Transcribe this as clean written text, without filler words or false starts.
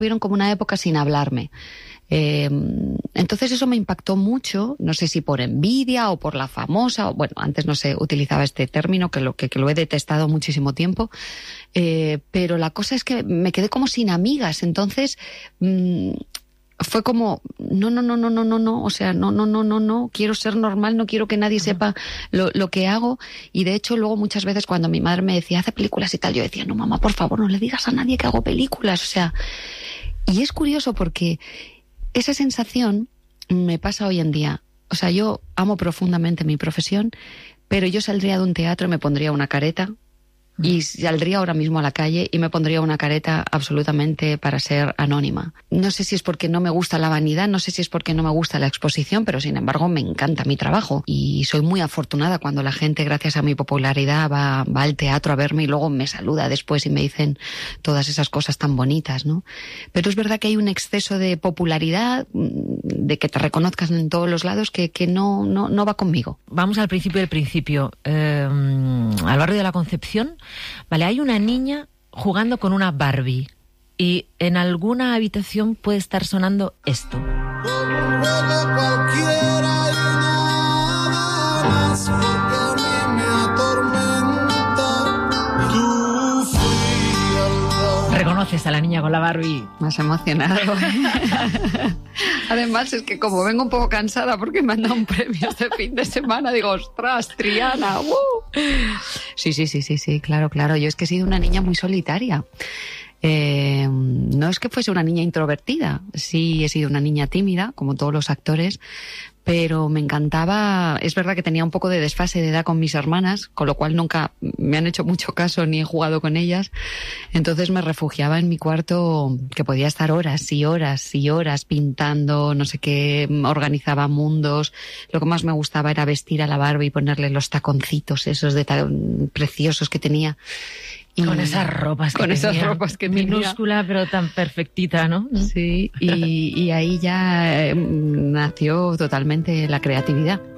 Tuvieron como una época sin hablarme. Entonces eso me impactó mucho, no sé si por envidia o por la famosa, o, bueno, antes no se utilizaba este término, que lo he detestado muchísimo tiempo, pero la cosa es que me quedé como sin amigas, entonces fue como, no, o sea, no, quiero ser normal, no quiero que nadie sepa lo que hago, y de hecho luego muchas veces cuando mi madre me decía, hace películas y tal, yo decía, no mamá, por favor, no le digas a nadie que hago películas, o sea, y es curioso porque esa sensación me pasa hoy en día. O sea, yo amo profundamente mi profesión, pero yo saldría de un teatro y me pondría una careta, y saldría ahora mismo a la calle y me pondría una careta absolutamente para ser anónima. No sé si es porque no me gusta la vanidad, no sé si es porque no me gusta la exposición, pero sin embargo me encanta mi trabajo y soy muy afortunada cuando la gente, gracias a mi popularidad, va al teatro a verme y luego me saluda después y me dicen todas esas cosas tan bonitas, ¿no? Pero es verdad que hay un exceso de popularidad, de que te reconozcan en todos los lados, que no va conmigo. Vamos al principio del principio. Al barrio de la Concepción, vale, hay una niña jugando con una Barbie y en alguna habitación puede estar sonando esto. ¿Reconoces a la niña con la Barbie? Me has emocionado. Además es que como vengo un poco cansada porque me han dado un premio este fin de semana, digo, ostras, Triana, Sí, claro. Yo es que he sido una niña muy solitaria. No es que fuese una niña introvertida, sí he sido una niña tímida, como todos los actores, pero me encantaba. Es verdad que tenía un poco de desfase de edad con mis hermanas, con lo cual nunca me han hecho mucho caso ni he jugado con ellas. Entonces me refugiaba en mi cuarto, que podía estar horas y horas y horas pintando, no sé qué, organizaba mundos. Lo que más me gustaba era vestir a la Barbie y ponerle los taconcitos esos de tan preciosos que tenía. Y con esas ropas que tenía, minúscula pero tan perfectita, ¿no? Sí, y ahí ya nació totalmente la creatividad.